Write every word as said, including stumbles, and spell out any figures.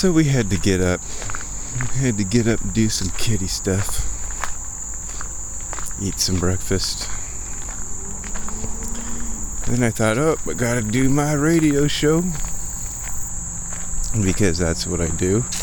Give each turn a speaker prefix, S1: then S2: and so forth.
S1: So we had to get up. We had to get up and do some kitty stuff. Eat some breakfast. Then I thought, oh, I gotta do my radio show. Because that's what I do.